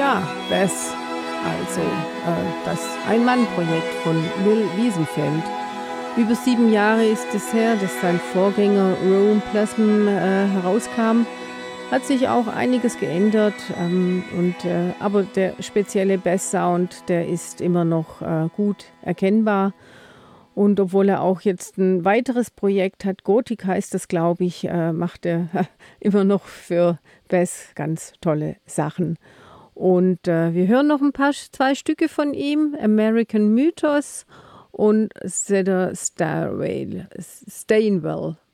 Ja, Bess, also das Ein-Mann-Projekt von Will Wiesenfeld. Über 7 Jahre ist es her, dass sein Vorgänger Rome Plasm herauskam. Hat sich auch einiges geändert, aber der spezielle Bass-Sound, der ist immer noch gut erkennbar. Und obwohl er auch jetzt ein weiteres Projekt hat, Gothic heißt das, glaube ich, macht er immer noch für Bass ganz tolle Sachen. Und wir hören noch 2 Stücke von ihm, American Mythos und Cedar Stainwell.